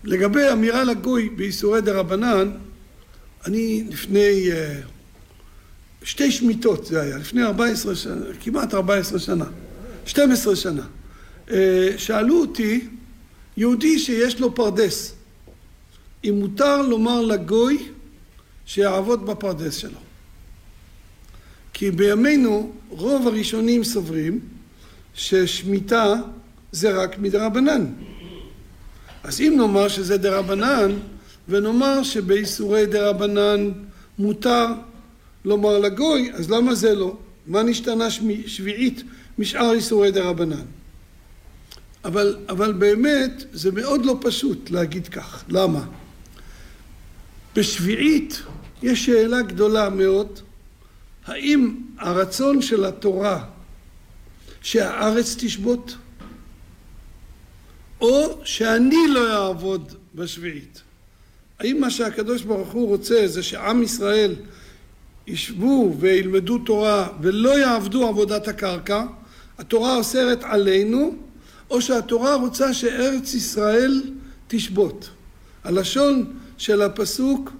לגבי אמירה לגוי באיסורי דרבנן, אני לפני 2 שמיטות זה היה, לפני 14 שנה, כמעט 14 שנה, 12 שנה. שאלו אותי, יהודי שיש לו פרדס, אם מותר לומר לגוי שיעבוד בפרדס שלו. כי בימינו רוב הראשונים סוברים ששמיטה זה רק מדרבנן. אז אם נאמר שזה דרבנן, ונאמר שבאיסורי דרבנן מותר לומר לגוי, אז למה זה לא? מה נשתנה שביעית משאר איסורי דרבנן? אבל באמת זה מאוד לא פשוט להגיד כך. למה? בשביעית יש שאלה גדולה מאוד, האם הרצון של התורה שהארץ תשבות, או שאני לא אעבוד בשביעית? האם מה שהקדוש ברוך הוא רוצה זה שעם ישראל ישבו וילמדו תורה ולא יעבדו עבודת הקרקע, התורה אוסרת עלינו, או שהתורה רוצה שארץ ישראל תשבות? הלשון של הפסוק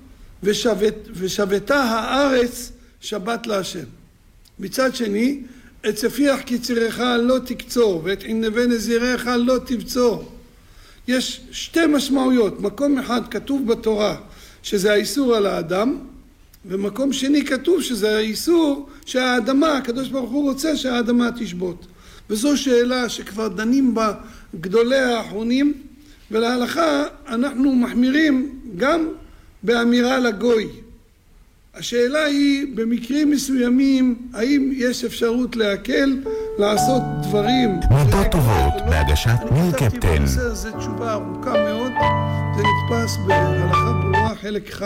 ושבתה הארץ שבת להשם. מצד שני, את צפיח קצריך לא תקצור ואת ענבי נזיריך לא תבצור. יש 2 משמעויות. מקום אחד כתוב בתורה שזה האיסור על האדם, ומקום שני כתוב שזה האיסור שהאדמה, הקדוש ברוך הוא רוצה שהאדמה תשבות. וזו שאלה שכבר דנים בה גדולי האחרונים, ולהלכה אנחנו מחמירים גם באמירה לגוי. השאלה היא במקרים מסוימים האם יש אפשרות להקל, לעשות דברים. מידות טובות בהגשת ניל קפטן. כתבתי בנושא הזה תשובה ארוכה מאוד, זה נתפס בהלכה ברורה חלק כ'.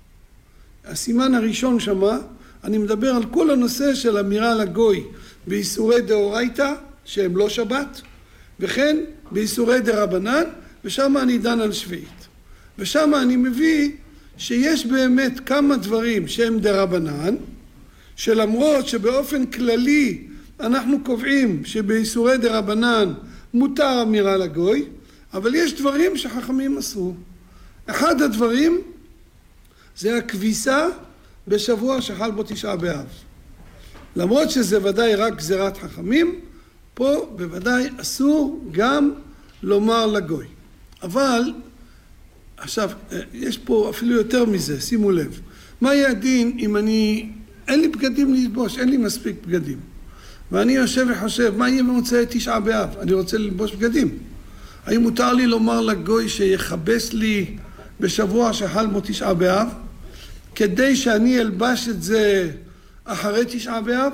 הסימן הראשון שמה, אני מדבר על כל הנושא של אמירה לגוי באיסורי דאורייתא שהם לא שבת, וכן באיסורי דרבנן, ושם אני דן על שביעית. ושם אני מביא שיש באמת כמה דברים שהם דרבנן, שלמרות שבאופן כללי אנחנו קובעים שבאיסורי דרבנן מותר אמירה לגוי, אבל יש דברים שחכמים אסרו. אחד הדברים זה הכביסה בשבוע שחל בו 9 באב. למרות שזה ודאי רק גזירת חכמים, פה בוודאי אסור גם לומר לגוי. אבל עכשיו, יש פה אפילו יותר מזה, שימו לב. מה יהיה הדין אם אין לי בגדים ללבוש, אין לי מספיק בגדים. ואני יושב וחושב, מה יהיה במוצאי 9 באב? אני רוצה ללבוש בגדים. האם מותר לי לומר לגוי שיחבס לי בשבוע שחל בו 9 באב, כדי שאני אלבש את זה אחרי 9 באב?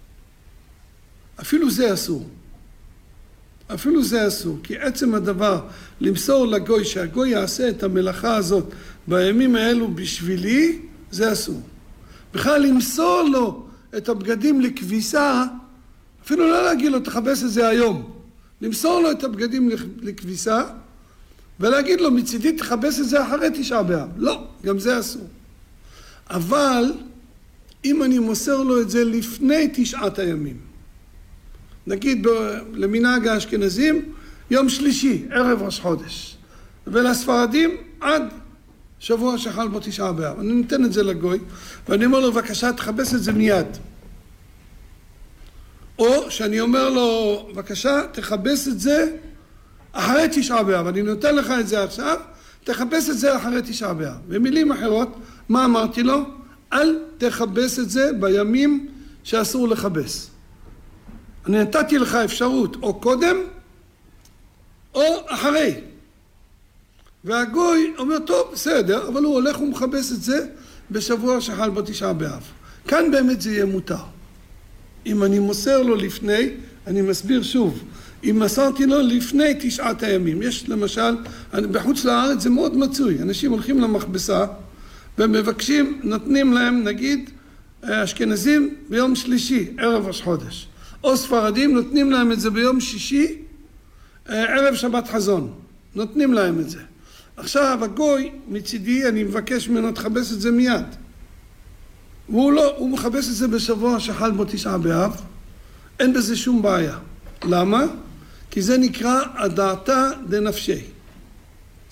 אפילו זה אסור. אפילו זה אסור, כי עצם הדבר למסור לגוי שהגוי יעשה את המלאכה הזאת בימים האלו בשבילי, זה אסור. בכלל למסור לו את הבגדים לכביסה, אפילו לא להגיד לו תחבס את זה היום, למסור לו את הבגדים לכביסה ולהגיד לו מצידי תחבס את זה אחרי 9 באב. לא, גם זה אסור. אבל אם אני מוסר לו את זה לפני 9 הימים, נגיד למנהג האשכנזים יום שלישי, ערב ראש חודש, ולספרדים עד שבוע שחל בו 9 באב. אני נותן את זה לגוי ואני אומר לו בבקשה תחבס את זה מיד, או שאני אומר לו בבקשה תחבס את זה אחרי 9 באב. אני נותן לך את זה עכשיו, תחבס את זה אחרי 9 באב. במילים אחרות, מה אמרתי לו? אל תחבס את זה בימים שאסור לחבס. אני נתתי לך אפשרות או קודם או אחרי. והגוי אומר טוב בסדר, אבל הוא הולך ומחבס את זה בשבוע שחל בו 9 באב. כאן באמת זה יהיה מותר. אם אני מוסר לו לפני, אני מסביר שוב, אם מסרתי לו לפני 9 הימים, יש למשל, בחוץ לארץ זה מאוד מצוי, אנשים הולכים למכבסה ומבקשים, נותנים להם נגיד אשכנזים ביום שלישי, ערב ראש חודש. או ספרדים נותנים להם את זה ביום שישי, ערב שבת חזון. נותנים להם את זה. עכשיו הגוי מצידי, אני מבקש ממנו תחבס את זה מיד. והוא לא, הוא מחבס את זה בשבוע שחל בו 9 באב. אין בזה שום בעיה. למה? כי זה נקרא הדעתה דנפשי.